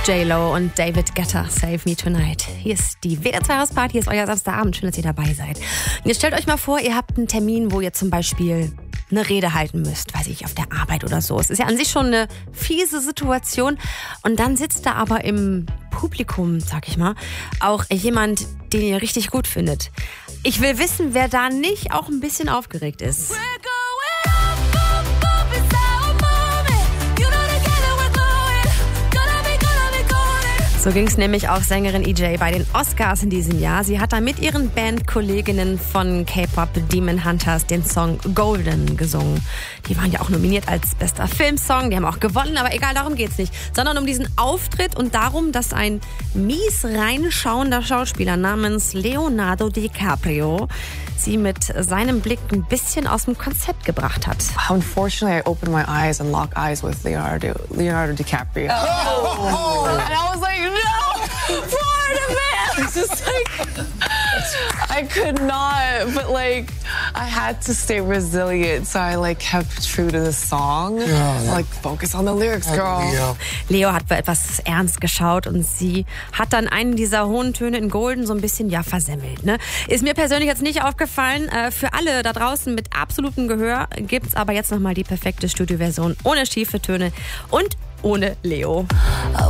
J-Lo und David Guetta, Save Me Tonight. Hier ist die WDR2 Hausparty, hier ist euer Samstagabend. Schön, dass ihr dabei seid. Und jetzt stellt euch mal vor, ihr habt einen Termin, wo ihr zum Beispiel eine Rede halten müsst, weiß ich, auf der Arbeit oder so. Es ist ja an sich schon eine fiese Situation. Und dann sitzt da aber im Publikum, sag ich mal, auch jemand, den ihr richtig gut findet. Ich will wissen, wer da nicht auch ein bisschen aufgeregt ist. So ging es nämlich auch Sängerin EJ bei den Oscars in diesem Jahr. Sie hat da mit ihren Bandkolleginnen von K-Pop Demon Hunters den Song Golden gesungen. Die waren ja auch nominiert als bester Filmsong, die haben auch gewonnen, aber egal, darum geht's nicht. Sondern um diesen Auftritt und darum, dass ein mies reinschauender Schauspieler namens Leonardo DiCaprio sie mit seinem Blick ein bisschen aus dem Konzept gebracht hat. Unfortunately, I opened my eyes and locked eyes with Leonardo DiCaprio. Oh. And I was like, no, Florida man. It's just like, I could not, but like, I had to stay resilient, so I like kept true to the song. Like, focus on the lyrics, girl. Leo hat wohl etwas ernst geschaut und sie hat dann einen dieser hohen Töne in Golden so ein bisschen, versemmelt. Ne? Ist mir persönlich jetzt nicht aufgefallen. Für alle da draußen mit absolutem Gehör gibt's aber jetzt nochmal die perfekte Studioversion ohne schiefe Töne und ohne Leo.